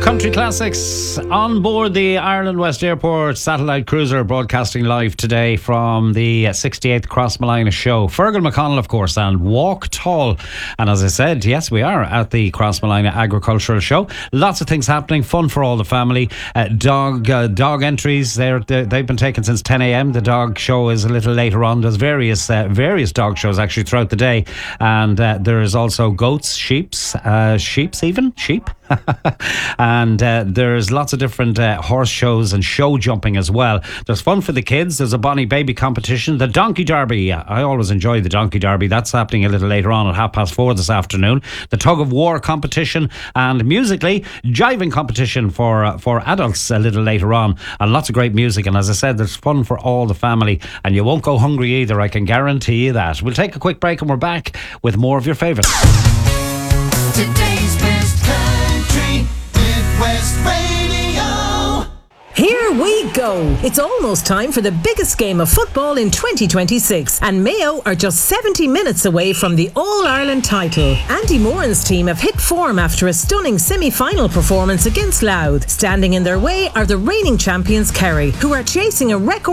Country Classics on board the Ireland West Airport satellite cruiser, broadcasting live today from the 68th Crossmolina show. Fergal McConnell, of course, and Walk Tall. And as I said, yes, we are at the Crossmolina Agricultural Show. Lots of things happening, fun for all the family. Dog entries, they've been taken since 10 a.m. The dog show is a little later on. There's various dog shows actually throughout the day. And there is also goats, sheep. And there's lots of different horse shows and show jumping as well. There's fun for the kids. There's a Bonnie Baby competition. The Donkey Derby. I always enjoy the Donkey Derby. That's happening a little later on at 4:30 this afternoon. The Tug of War competition, and musically, jiving competition for adults a little later on. And lots of great music. And as I said, there's fun for all the family. And you won't go hungry either, I can guarantee you that. We'll take a quick break and we're back with more of your favourites. Today's best country, Midwest Radio. Here we go. It's almost time for the biggest game of football in 2026, and Mayo are just 70 minutes away from the All-Ireland title. Andy Moran's team have hit form after a stunning semi-final performance against Louth. Standing in their way are the reigning champions Kerry, who are chasing a record